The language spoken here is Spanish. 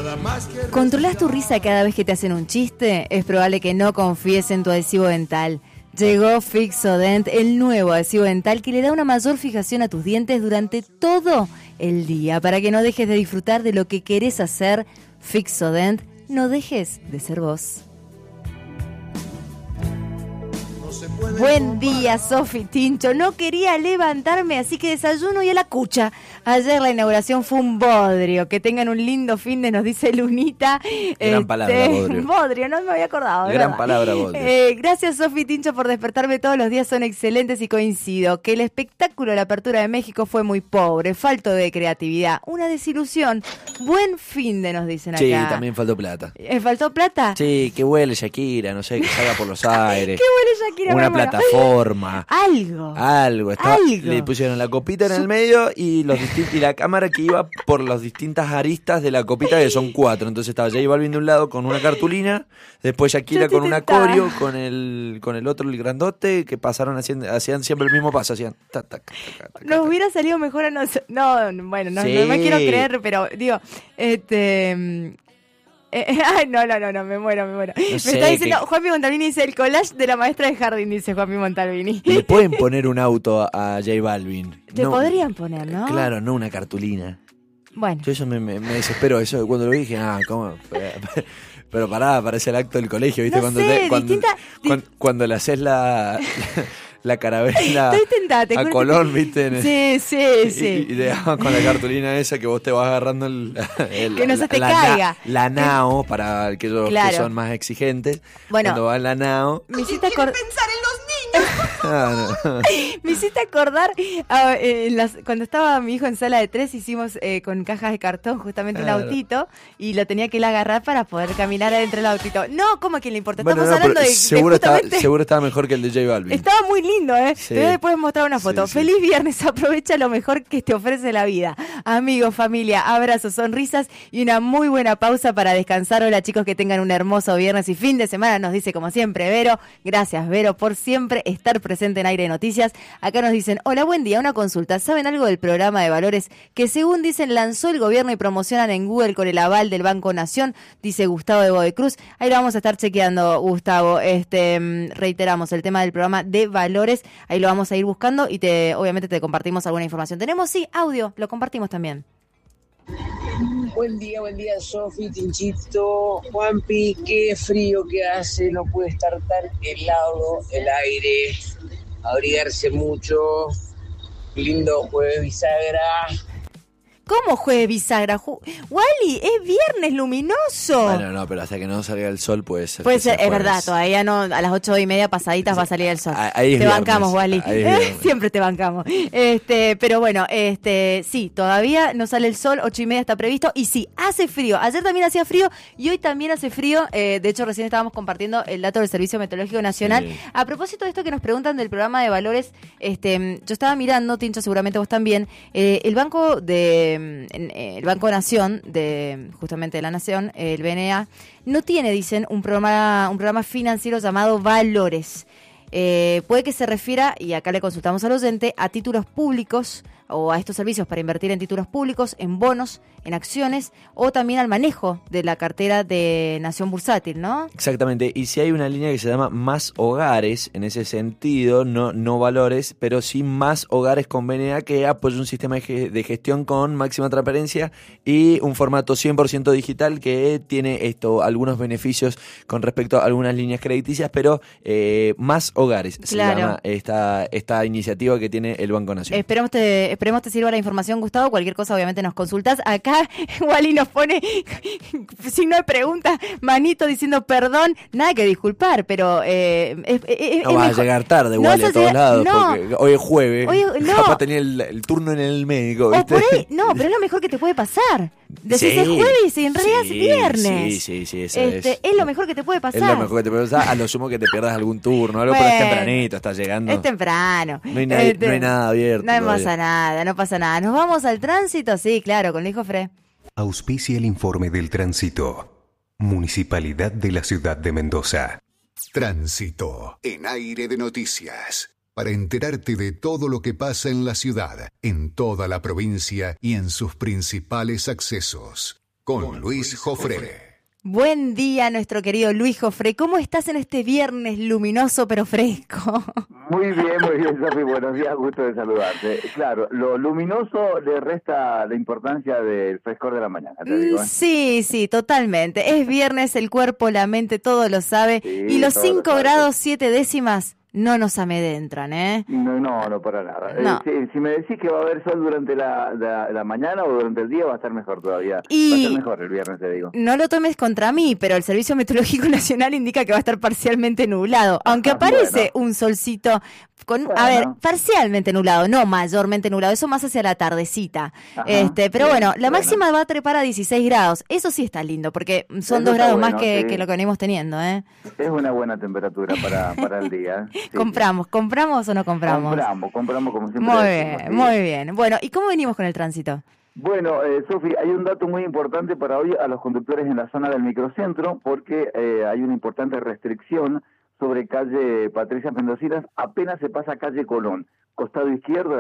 ¿Controlas tu risa cada vez que te hacen un chiste? Es probable que no confíes en tu adhesivo dental. Llegó Fixodent, el nuevo adhesivo dental que le da una mayor fijación a tus dientes durante todo el día. Para que no dejes de disfrutar de lo que querés hacer, Fixodent, no dejes de ser vos. Buen día, Sofi Tincho. No quería levantarme, así que desayuno y a la cucha. Ayer la inauguración fue un bodrio. Que tengan un lindo fin de, nos dice Lunita. Gran palabra, bodrio. Bodrio, no me había acordado. Gran ¿verdad? Palabra, bodrio. Gracias, Sofi Tincho, por despertarme todos los días. Son excelentes y coincido. Que el espectáculo de la apertura de México fue muy pobre, falto de creatividad. Una desilusión. Buen fin de, nos dicen acá. Sí, también faltó plata. ¿Faltó plata? Sí, que huele Shakira, no sé, que salga por los aires. ¿Qué huele Shakira? Una plataforma. Algo. Le pusieron la copita en el medio y la cámara que iba por las distintas aristas de la copita, que son 4. Entonces estaba J Balvin de un lado con una cartulina, después Shakira con un acorio, con el otro, el grandote, que pasaron hacían siempre el mismo paso, hacían tac, tac, tac, tac, tac. Nos hubiera salido mejor a nosotros. No, bueno, no, sí. No me quiero creer, pero digo, ay, no, me muero. No me está diciendo, Juanpi Montalvini dice, el collage de la maestra de jardín, dice Juanpi Montalvini. Le pueden poner un auto a J Balvin. Te podrían poner, ¿no? Claro, no una cartulina. Bueno. Yo eso me desespero, eso cuando lo dije, ¿cómo? Pero parece el acto del colegio, ¿viste? Cuando le haces la carabela a Colón, ¿viste? Sí. Y le damos con la cartulina esa que vos te vas agarrando que no se te caiga. La nao, para aquellos que son más exigentes. Bueno, cuando va en la nao. Me hiciste pensar en los niños. Me hiciste acordar, cuando estaba mi hijo en sala de 3, hicimos con cajas de cartón justamente un autito y lo tenía que él agarrar para poder caminar adentro del autito. No, ¿cómo que le importa? Estamos hablando de seguro estaba mejor que el de J Balvin. Estaba muy lindo, Sí. Te voy a después mostrar una foto. Sí. Feliz viernes, aprovecha lo mejor que te ofrece la vida. Amigos, familia, abrazos, sonrisas y una muy buena pausa para descansar. Hola chicos, que tengan un hermoso viernes y fin de semana, nos dice como siempre Vero. Gracias Vero por siempre estar presente en Aire de Noticias. Acá nos dicen, hola, buen día, una consulta. ¿Saben algo del programa de valores que según dicen lanzó el gobierno y promocionan en Google con el aval del Banco Nación? Dice Gustavo de Bodecruz. Ahí lo vamos a estar chequeando, Gustavo. Reiteramos el tema del programa de valores. Ahí lo vamos a ir buscando y obviamente te compartimos alguna información. Tenemos, audio, lo compartimos también. Buen día, Sofi, Tinchito, Juanpi, qué frío que hace, no puede estar tan helado el aire, abrigarse mucho, lindo jueves bisagra. ¿Cómo jueves bisagra? Wally, es viernes luminoso. Bueno, no, pero hasta que no salga el sol puede ser. Puede ser, es verdad, todavía no, a las 8:30 pasaditas va a salir el sol. Ahí te bancamos, Wally. Siempre te bancamos. Pero bueno, sí, todavía no sale el sol, 8:30 está previsto. Y sí, hace frío. Ayer también hacía frío y hoy también hace frío. De hecho, recién estábamos compartiendo el dato del Servicio Meteorológico Nacional. Sí. A propósito de esto que nos preguntan del programa de valores, yo estaba mirando, Tincho, seguramente vos también, el Banco Nación, justamente de la Nación, el BNA, no tiene, dicen, un programa financiero llamado Valores. Puede que se refiera, y acá le consultamos al oyente, a títulos públicos o a estos servicios para invertir en títulos públicos, en bonos, en acciones o también al manejo de la cartera de Nación Bursátil, ¿no? Exactamente, y si hay una línea que se llama Más Hogares, en ese sentido, no valores, pero sí Más Hogares con BNA, que apoya un sistema de gestión con máxima transparencia y un formato 100% digital que tiene algunos beneficios con respecto a algunas líneas crediticias, pero Más Hogares se llama esta iniciativa que tiene el Banco Nación. Esperemos te sirva la información, Gustavo. Cualquier cosa, obviamente, nos consultas. Acá, Wally nos pone signo de pregunta, manito diciendo perdón. Nada que disculpar, pero no vas a llegar tarde, Wally, a todos lados, porque hoy es jueves. Capaz tenía el turno en el médico, ¿viste? Por ahí, no, pero es lo mejor que te puede pasar. Decís es jueves y en realidad es viernes. Sí, eso es lo mejor que te puede pasar. Es lo mejor que te puede pasar. A lo sumo que te pierdas algún turno, algo, pero es tempranito, está llegando. Es temprano. No hay nada abierto. No pasa nada. ¿Nos vamos al tránsito? Sí, claro, con el hijo Fre. Auspicia el informe del tránsito. Municipalidad de la Ciudad de Mendoza. Tránsito en Aire de Noticias. Para enterarte de todo lo que pasa en la ciudad, en toda la provincia y en sus principales accesos. con Luis Jofré. Buen día, nuestro querido Luis Jofré. ¿Cómo estás en este viernes luminoso pero fresco? Muy bien, Sofi. Buenos días, gusto de saludarte. Claro, lo luminoso le resta la importancia del frescor de la mañana, te digo, ¿eh? Sí, totalmente. Es viernes, el cuerpo, la mente, todo lo sabe. Sí, y los todo lo 5 sabe. grados 7 décimas no nos amedentran, ¿eh? No, para nada. No. Si me decís que va a haber sol durante la mañana o durante el día, va a estar mejor todavía. Y- Va a ser mejor el viernes, te digo. No lo tomes contra mí, pero el Servicio Meteorológico Nacional indica que va a estar parcialmente nublado, aunque aparece un solcito a ver, parcialmente nublado, no mayormente nublado, eso más hacia la tardecita. Ajá, Pero bien, bueno, la máxima va a trepar a 16 grados, eso sí está lindo, porque son 2 Eso está grados más bueno, que sí. lo que venimos teniendo, ¿eh? Es una buena temperatura para el día. Sí, ¿Compramos o no compramos? Compramos como siempre. Muy decimos, bien, sí. muy bien. Bueno, ¿y cómo venimos con el tránsito? Bueno, Sofi, hay un dato muy importante para hoy a los conductores en la zona del microcentro, porque hay una importante restricción sobre calle Patricia Mendocinas, apenas se pasa calle Colón, costado izquierdo.